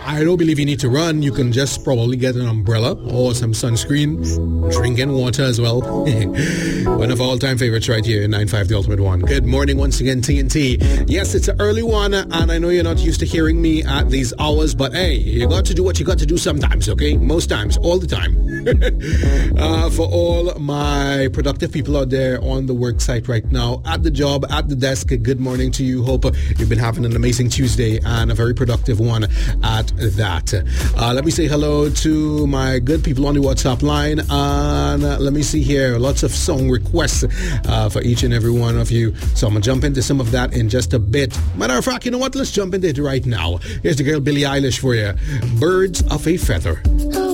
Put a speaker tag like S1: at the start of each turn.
S1: I don't believe you need to run. You can just probably get an umbrella or some sunscreen, drinking water as well. One of our all-time favorites right here in 9-5 The Ultimate One. Good morning once again, TNT. Yes, it's an early one, and I know you're not used to hearing me at these hours, but hey, you got to do what you got to do sometimes, okay? Most times, all the time. For all my productive people out there on the work site right now, at the job, at the desk, good morning to you. Hope you've been having an amazing Tuesday and a very productive one at that. Let me say hello to my good people on the WhatsApp line, and let me see here, lots of song requests for each and every one of you, so I'm gonna jump into some of that in just a bit. Matter of fact, you know what, let's jump into it right now. Here's the girl Billie Eilish for you, Birds of a Feather.